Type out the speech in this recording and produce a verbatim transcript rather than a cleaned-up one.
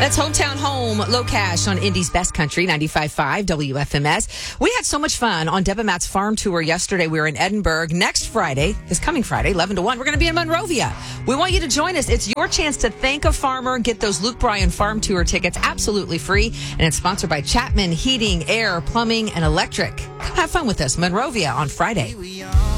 That's Hometown Home, Low Cash on Indy's Best Country, ninety-five point five W F M S. We had so much fun on Deb and Matt's farm tour yesterday. We were in Edinburgh. Next Friday, this coming Friday, eleven to one, we're going to be in Monrovia. We want you to join us. It's your chance to thank a farmer. Get those Luke Bryan farm tour tickets absolutely free. And it's sponsored by Chapman Heating, Air, Plumbing, and Electric. Come have fun with us. Monrovia on Friday.